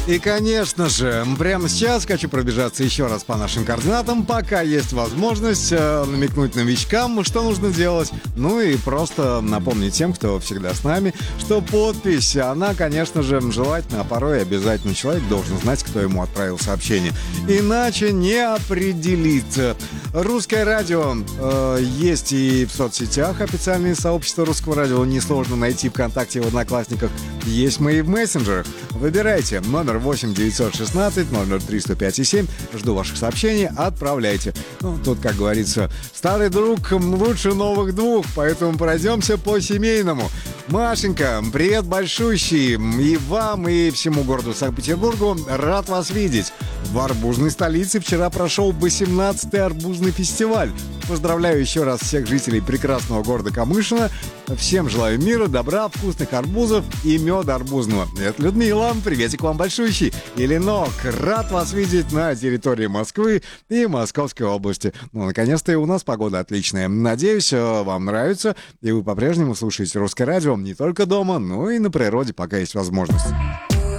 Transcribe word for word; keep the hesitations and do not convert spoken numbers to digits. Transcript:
И, конечно же, прямо сейчас хочу пробежаться еще раз по нашим координатам, пока есть возможность э, намекнуть новичкам, что нужно делать. Ну и просто напомнить тем, кто всегда с нами, что подпись, она, конечно же, желательно, а порой обязательно человек должен знать, кто ему отправил сообщение. Иначе не определиться. Русское радио э, есть и в соцсетях, официальные сообщества Русского радио несложно найти ВКонтакте и в Одноклассниках. Есть мы и в мессенджерах. Выбирайте номер восемь девятьсот шестнадцать ноль ноль три сто пять и семь. Жду ваших сообщений, отправляйте. Ну, тут, как говорится, старый друг лучше новых двух, поэтому пройдемся по-семейному. Машенька, привет большущий и вам, и всему городу Санкт-Петербургу. Рад вас видеть. В арбузной столице вчера прошел восемнадцатый арбузный фестиваль. Поздравляю еще раз всех жителей прекрасного города Камышино. Всем желаю мира, добра, вкусных арбузов и меда арбузного. Это Людмила. Приветик вам большущий. Еленок, рад вас видеть на территории Москвы и Московской области. Ну, наконец-то и у нас погода отличная. Надеюсь, вам нравится, и вы по-прежнему слушаете Русское радио не только дома, но и на природе, пока есть возможность.